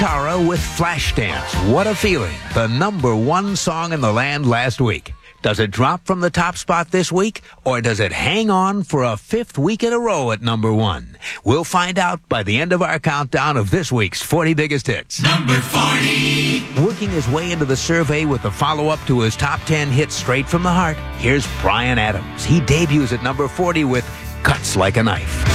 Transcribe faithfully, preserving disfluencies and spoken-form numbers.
Tara with Flashdance. What a feeling. The number one song in the land last week. Does it drop from the top spot this week, or does it hang on for a fifth week in a row at number one? We'll find out by the end of our countdown of this week's forty Biggest Hits. Number forty. Working his way into the survey with the follow-up to his top ten hits straight from the heart, here's Bryan Adams. He debuts at number forty with Cuts Like a Knife.